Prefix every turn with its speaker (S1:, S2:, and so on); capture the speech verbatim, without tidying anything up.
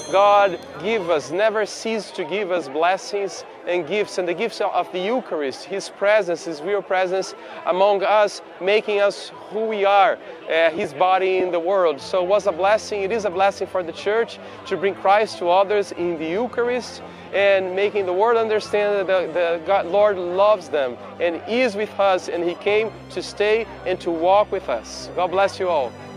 S1: God give us, never cease to give us blessings and gifts, and the gifts of the Eucharist, His presence, His real presence among us, making us who we are, uh, His body in the world. So it was a blessing, it is a blessing for the Church to bring Christ to others in the Eucharist, and making the world understand that the, the God, Lord loves them and is with us, and He came to stay and to walk with us. God bless you all.